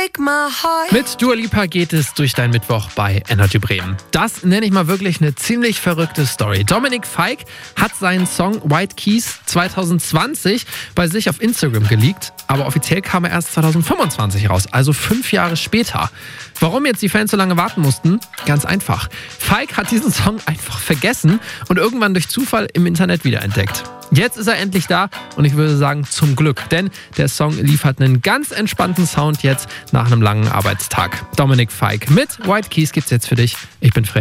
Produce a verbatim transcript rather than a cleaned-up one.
Mit Dua Lipa geht es durch dein Mittwoch bei Energy Bremen. Das nenne ich mal wirklich eine ziemlich verrückte Story. Dominik Fike hat seinen Song White Keys zwanzig zwanzig bei sich auf Instagram geleakt, aber offiziell kam er erst zwanzig fünfundzwanzig raus, also fünf Jahre später. Warum jetzt die Fans so lange warten mussten? Ganz einfach. Fike hat diesen Song einfach vergessen und irgendwann durch Zufall im Internet wiederentdeckt. Jetzt ist er endlich da und ich würde sagen zum Glück, denn der Song liefert einen ganz entspannten Sound jetzt nach einem langen Arbeitstag. Dominik Fike mit White Keys gibt's jetzt für dich. Ich bin Freddy.